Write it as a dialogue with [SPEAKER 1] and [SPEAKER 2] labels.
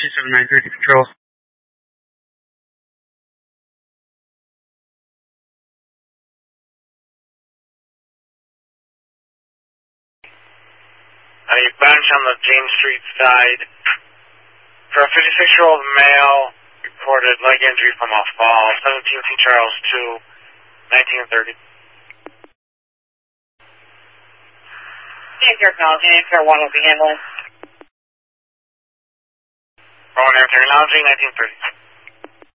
[SPEAKER 1] 27930 Control.
[SPEAKER 2] A bunch on the James Street side. For a 56-year-old male, reported leg injury from a fall, 17 St. Charles 2, 1930.
[SPEAKER 3] Technology, Air 1 will be handling.
[SPEAKER 2] Rowan Air Technology, 1930.